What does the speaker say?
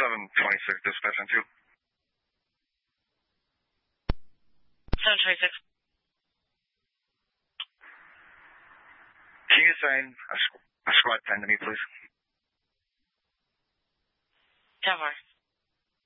726 dispatch on 2. 726. Can you assign a squad 10 to me, please? 10-4.